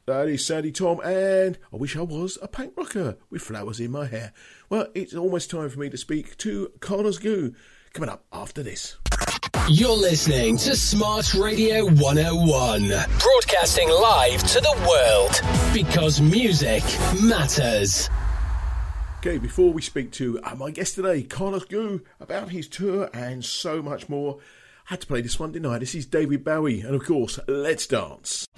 That is Sandy Tom, and I wish I was a punk rocker with flowers in my hair. Well, it's almost time for me to speak to Carlos Ghosn, coming up after this. You're listening to Smart Radio 101, broadcasting live to the world, because music matters. Okay, before we speak to my guest today, Carlos Ghosn, about his tour and so much more, I had to play this Monday night. This is David Bowie, and of course, Let's Dance.